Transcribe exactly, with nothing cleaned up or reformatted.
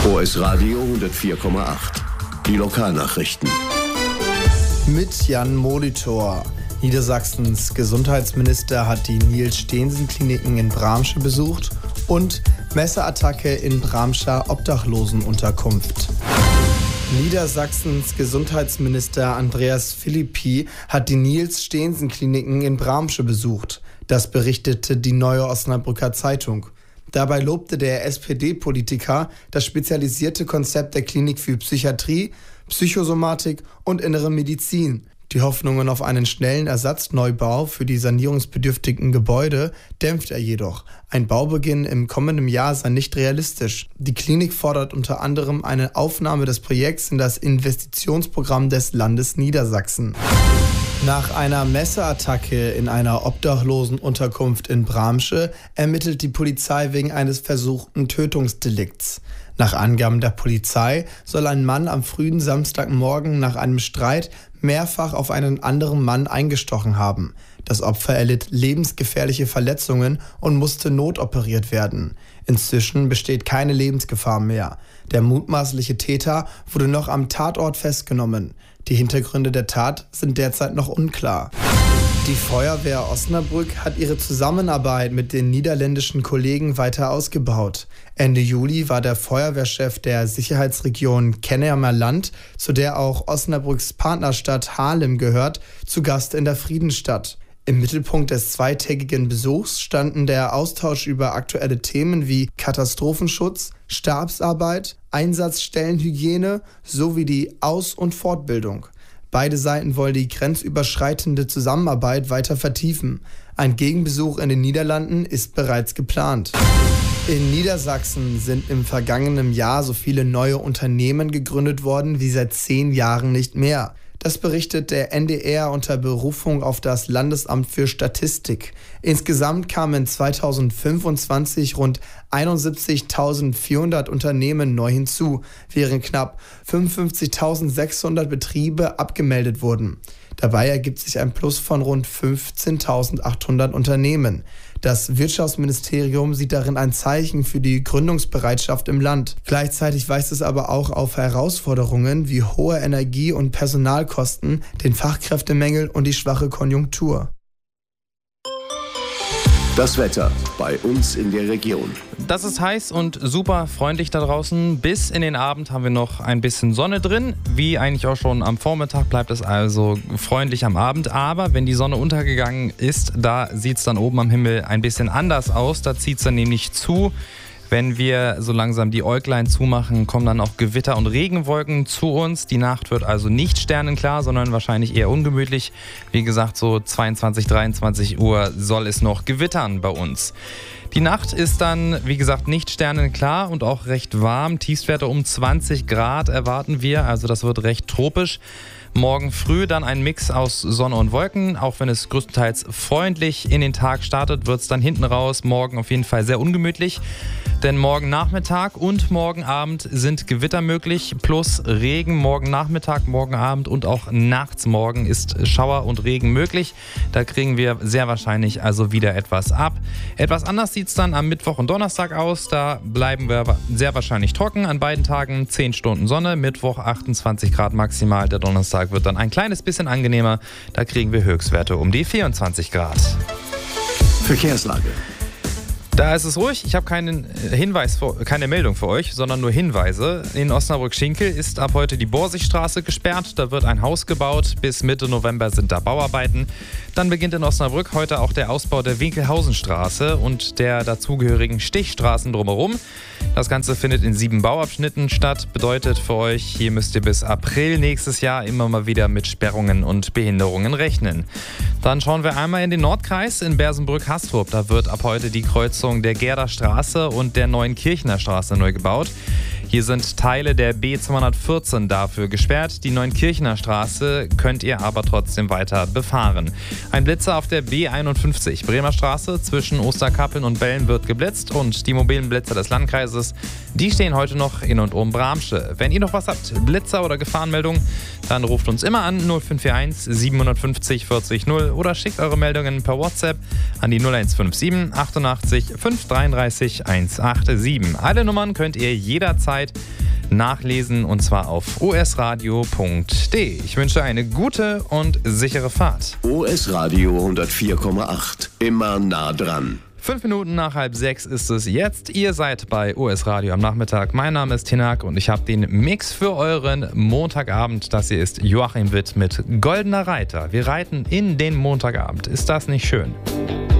O S Radio hundertvier Komma acht. Die Lokalnachrichten. Mit Jan Molitor. Niedersachsens Gesundheitsminister hat die Niels-Steensen-Kliniken in Bramsche besucht und Messerattacke in Bramscher Obdachlosenunterkunft. Niedersachsens Gesundheitsminister Andreas Philippi hat die Niels-Steensen-Kliniken in Bramsche besucht. Das berichtete die Neue Osnabrücker Zeitung. Dabei lobte der S P D-Politiker das spezialisierte Konzept der Klinik für Psychiatrie, Psychosomatik und innere Medizin. Die Hoffnungen auf einen schnellen Ersatzneubau für die sanierungsbedürftigen Gebäude dämpft er jedoch. Ein Baubeginn im kommenden Jahr sei nicht realistisch. Die Klinik fordert unter anderem eine Aufnahme des Projekts in das Investitionsprogramm des Landes Niedersachsen. Nach einer Messerattacke in einer Obdachlosenunterkunft in Bramsche ermittelt die Polizei wegen eines versuchten Tötungsdelikts. Nach Angaben der Polizei soll ein Mann am frühen Samstagmorgen nach einem Streit mehrfach auf einen anderen Mann eingestochen haben. Das Opfer erlitt lebensgefährliche Verletzungen und musste notoperiert werden. Inzwischen besteht keine Lebensgefahr mehr. Der mutmaßliche Täter wurde noch am Tatort festgenommen. Die Hintergründe der Tat sind derzeit noch unklar. Die Feuerwehr Osnabrück hat ihre Zusammenarbeit mit den niederländischen Kollegen weiter ausgebaut. Ende Juli war der Feuerwehrchef der Sicherheitsregion Kennemerland, zu der auch Osnabrücks Partnerstadt Haarlem gehört, zu Gast in der Friedensstadt. Im Mittelpunkt des zweitägigen Besuchs standen der Austausch über aktuelle Themen wie Katastrophenschutz, Stabsarbeit, Einsatzstellenhygiene sowie die Aus- und Fortbildung. Beide Seiten wollen die grenzüberschreitende Zusammenarbeit weiter vertiefen. Ein Gegenbesuch in den Niederlanden ist bereits geplant. In Niedersachsen sind im vergangenen Jahr so viele neue Unternehmen gegründet worden wie seit zehn Jahren nicht mehr. Das berichtet der N D R unter Berufung auf das Landesamt für Statistik. Insgesamt kamen zweitausendfünfundzwanzig rund einundsiebzigtausendvierhundert Unternehmen neu hinzu, während knapp fünfundfünfzigtausendsechshundert Betriebe abgemeldet wurden. Dabei ergibt sich ein Plus von rund fünfzehntausendachthundert Unternehmen. Das Wirtschaftsministerium sieht darin ein Zeichen für die Gründungsbereitschaft im Land. Gleichzeitig weist es aber auch auf Herausforderungen wie hohe Energie- und Personalkosten, den Fachkräftemängel und die schwache Konjunktur. Das Wetter bei uns in der Region. Das ist heiß und super freundlich da draußen. Bis in den Abend haben wir noch ein bisschen Sonne drin. Wie eigentlich auch schon am Vormittag bleibt es also freundlich am Abend. Aber wenn die Sonne untergegangen ist, da sieht es dann oben am Himmel ein bisschen anders aus. Da zieht es dann nämlich zu. Wenn wir so langsam die Äuglein zumachen, kommen dann auch Gewitter und Regenwolken zu uns. Die Nacht wird also nicht sternenklar, sondern wahrscheinlich eher ungemütlich. Wie gesagt, so zweiundzwanzig, dreiundzwanzig Uhr soll es noch gewittern bei uns. Die Nacht ist dann, wie gesagt, nicht sternenklar und auch recht warm. Tiefstwerte um zwanzig Grad erwarten wir, also das wird recht tropisch. Morgen früh dann ein Mix aus Sonne und Wolken. Auch wenn es größtenteils freundlich in den Tag startet, wird es dann hinten raus morgen auf jeden Fall sehr ungemütlich. Denn morgen Nachmittag und morgen Abend sind Gewitter möglich, plus Regen morgen Nachmittag, morgen Abend und auch nachts morgen ist Schauer und Regen möglich. Da kriegen wir sehr wahrscheinlich also wieder etwas ab. Etwas anders sieht es dann am Mittwoch und Donnerstag aus. Da bleiben wir sehr wahrscheinlich trocken. An beiden Tagen zehn Stunden Sonne, Mittwoch achtundzwanzig Grad maximal. Der Donnerstag wird dann ein kleines bisschen angenehmer. Da kriegen wir Höchstwerte um die vierundzwanzig Grad. Verkehrslage. Da ist es ruhig. Ich habe keinen Hinweis, für, keine Meldung für euch, sondern nur Hinweise. In Osnabrück-Schinkel ist ab heute die Borsigstraße gesperrt. Da wird ein Haus gebaut. Bis Mitte November sind da Bauarbeiten. Dann beginnt in Osnabrück heute auch der Ausbau der Winkelhausenstraße und der dazugehörigen Stichstraßen drumherum. Das Ganze findet in sieben Bauabschnitten statt. Bedeutet für euch, hier müsst ihr bis April nächstes Jahr immer mal wieder mit Sperrungen und Behinderungen rechnen. Dann schauen wir einmal in den Nordkreis in Bersenbrück-Hastrup. Da wird ab heute die Kreuzung der Gerder Straße und der Neuenkirchener Straße neu gebaut. Hier sind Teile der B zweihundertvierzehn dafür gesperrt. Die Neuenkirchener Straße könnt ihr aber trotzdem weiter befahren. Ein Blitzer auf der B einundfünfzig Bremer Straße zwischen Osterkappeln und Bellen wird geblitzt und die mobilen Blitzer des Landkreises, die stehen heute noch in und um Bramsche. Wenn ihr noch was habt, Blitzer oder Gefahrenmeldung, dann ruft uns immer an null fünf vier eins siebenhundertfünfzig vierzig null oder schickt eure Meldungen per WhatsApp an die null eins fünf sieben achtundachtzig fünf dreiunddreißig hundertsiebenundachtzig. Alle Nummern könnt ihr jederzeit jederzeit nachlesen und zwar auf o s radio punkt d e. Ich wünsche eine gute und sichere Fahrt. O S Radio hundertvier Komma acht. Immer nah dran. Fünf Minuten nach halb sechs ist es jetzt. Ihr seid bei O S Radio am Nachmittag. Mein Name ist Tinak und ich habe den Mix für euren Montagabend. Das hier ist Joachim Witt mit Goldener Reiter. Wir reiten in den Montagabend. Ist das nicht schön?